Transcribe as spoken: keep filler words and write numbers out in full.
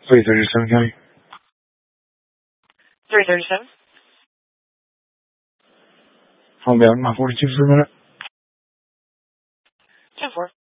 three thirty-seven County. three thirty-seven. Hold down my forty-two for a minute. ten four.